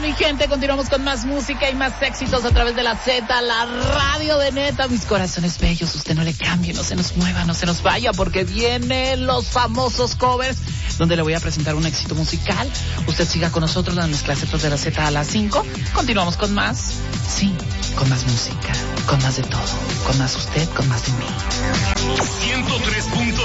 mi gente? Continuamos con más música y más éxitos a través de la Z, la radio de Neta. Mis corazones bellos, usted no le cambie, no se nos mueva, no se nos vaya, porque vienen los famosos covers, donde le voy a presentar un éxito musical. Usted siga con nosotros en las clasetas de la Z a las 5. Continuamos con más, sí, con más música, con más de todo, con más usted, con más de mí. 103.